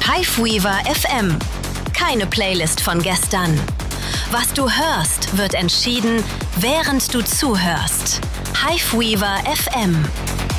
Hiveweaver FM. Keine Playlist von gestern. Was du hörst, wird entschieden, während du zuhörst. Hiveweaver FM.